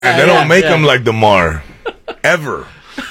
And they don't make them like DeMar. Ever.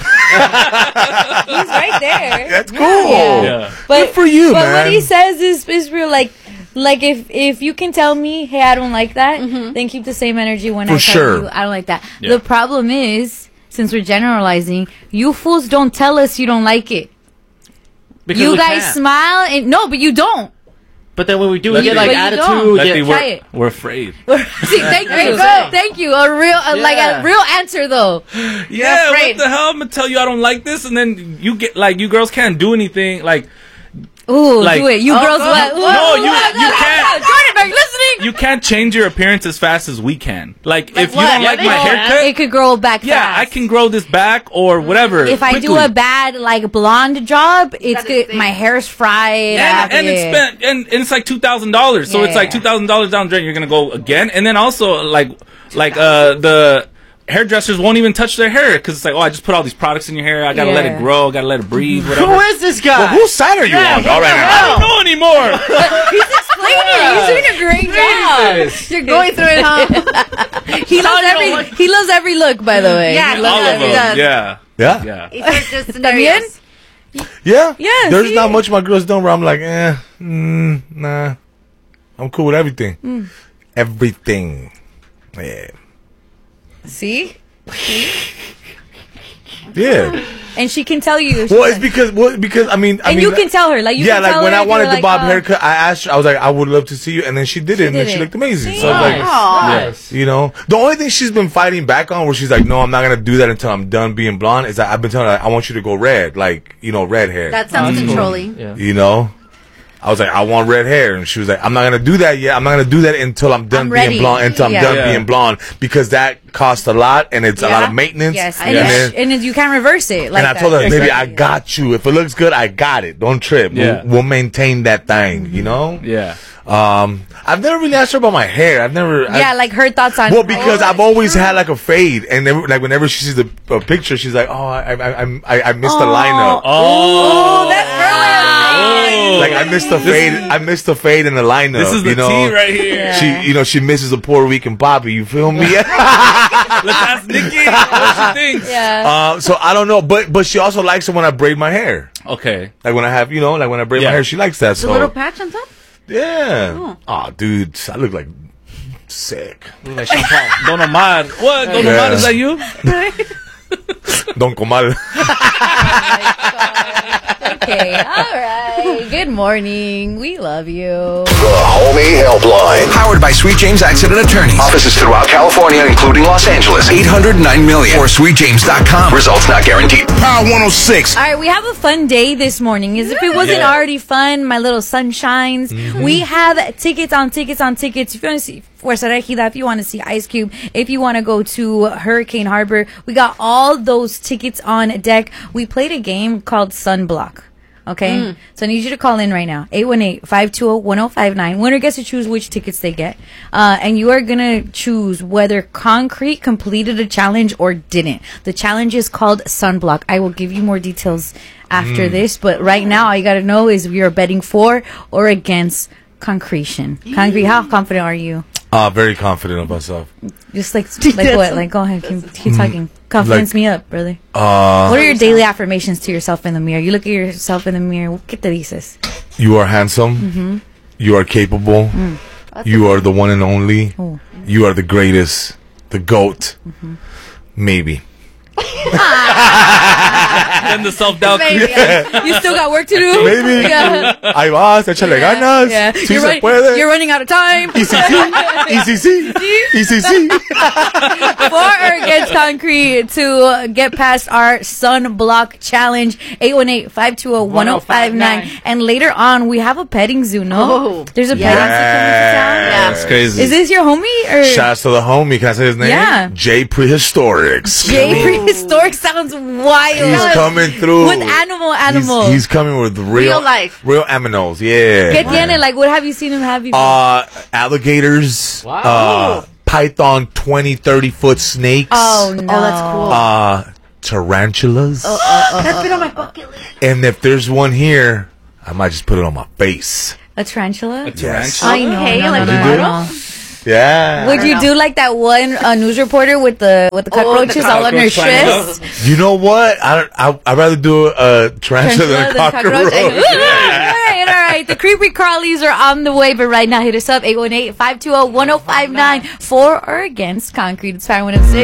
He's right there. That's cool. Yeah. But, good for you, but man. what he says is real. Like if you can tell me, hey, I don't like that, then keep the same energy when I tell you, I don't like that. Yeah. The problem is, since we're generalizing, you fools don't tell us you don't like it. Because you we guys can't. smile and no, but you don't. But then when we do, we But get like you don't. attitude. Luckily, Yeah, try it. we're afraid. See, thank you. A real answer though. Yeah, afraid. what the hell? I'm gonna tell you I don't like this, and then you get like you girls can't do anything. Like, Ooh, like, do it. You girls what? No, you can't. Jordan, are you listening? You can't change your appearance as fast as we can. Like if you what? don't like Yeah, my they haircut, it could grow back yeah, fast. I can grow this back or whatever. If I do quickly. a bad like blonde job, it's good. My hair's fried. and it's spent and it's like $2,000. So it's like $2,000 down the drain. You're gonna go again, and then also like the hairdressers won't even touch their hair because it's like, oh, I just put all these products in your hair. I gotta let it grow. Gotta let it breathe. Whatever. Who is this guy? Well, whose side are you on? All right, I don't know anymore. He's explaining. He's doing a great job. You're going through it, huh? He loves every look, by the way. Yeah, He loves All of every them. look. Yeah. Yeah. These are just scenarios. Yeah. Yeah, There's see? not much my girls done where I'm like, nah. I'm cool with everything. Everything. Yeah. See? Yeah. And she can tell you. Well, it's because I mean, you can tell her, like you. yeah, can like tell when her I if wanted you're the like, bob oh. haircut, I asked her, I was like, I would love to see you, and then she did it, and then did she it. looked amazing. See? So I was like, Aw. you know, the only thing she's been fighting back on, where she's like, no, I'm not gonna do that until I'm done being blonde, is that I've been telling her, like, I want you to go red, like, you know, red hair. That sounds controlling. Yeah. You know, I was like, I want red hair, and she was like, I'm not gonna do that yet. I'm not gonna do that until I'm done I'm being ready. blonde. Until I'm Yeah. done Yeah. being blonde, because that costs a lot, and it's a lot of maintenance. Yes, and, and you can't reverse it. Like and I that. told her, baby, I got you. If it looks good, I got it. Don't trip. Yeah. We'll maintain that thing. You know. Yeah. I've never really asked her about my hair. I've never. Yeah, like her thoughts on. Well, because I've always had like a fade, and like whenever she sees a picture, she's like, "Oh, I missed the lineup. Oh, Like I missed the fade. I missed the fade in the lineup. This is the you know? tea right here. She misses a Puerto Rican poppy. You feel me? Let's ask Nikki what she thinks. Yeah. So I don't know, but she also likes it when I braid my hair. Okay. Like when I have, like when I braid my hair, she likes that. The So little patch on top? yeah. Oh, dude, I look like sick. Like Sean Paul. Don Omar. What? Don Yeah. Omar, is that you? Don Comal. Okay. All right. Good morning. We love you. The Homie Helpline. Powered by Sweet James Accident Attorneys. Offices throughout California, including Los Angeles. 809 million. Or sweetjames.com. Results not guaranteed. Power 106. All right, we have a fun day this morning. As if it wasn't already fun, my little sunshines. We have tickets on tickets on tickets. If you want to see Fuerza Regida, if you want to see Ice Cube, if you want to go to Hurricane Harbor, we got all those tickets on deck. We played a game called Sunblock. Okay? So I need you to call in right now. 818-520-1059. Winner gets to choose which tickets they get. And you are going to choose whether Concrete completed a challenge or didn't. The challenge is called Sunblock. I will give you more details after this. But right now, all you got to know is we are betting for or against Concretion. Concrete, how confident are you? Very confident of myself. Just like what? Like, go ahead. Keep talking. Confidence me up, brother. What are your daily affirmations to yourself in the mirror? You look at yourself in the mirror. ¿Qué te dices? You are handsome. You are capable. You are the one and only. You are the greatest. The GOAT. Maybe. Then the self-doubt. You still got work to do? Maybe. Yeah. Ahí vas, échale ganas. Yeah. Sí You're, se puede. you're running out of time. Y si sí. For or against Concrete to get past our Sunblock challenge. 818-520-1059. And later on, we have a petting zoo, no? Oh. There's a petting zoo coming to town. Yeah. That's crazy. Is this your homie? Or Shouts to the homie. Can I say his name? Yeah. J Prehistorics. Jay Prehistoric sounds wild. He's coming through. With animals. He's coming with Real life. Real aminos, yeah. ¿Qué tiene? Like, what have you seen him have before? Alligators. Wow. Python 20-30 foot snakes. Oh, no. Oh, that's cool. Tarantulas. That's been on my bucket list. And if there's one here, I might just put it on my face. A tarantula? A tarantula? Yes. I know. Okay, no, like no, a no, model? no. Yeah. Would you do like that one news reporter with the cockroaches all on her cockroach climbing chest? You know what? I'd rather do a tarantula than a cockroach. All right. The creepy crawlies are on the way, but right now hit us up 818-520-1059 for or against concrete. It's Fire 106.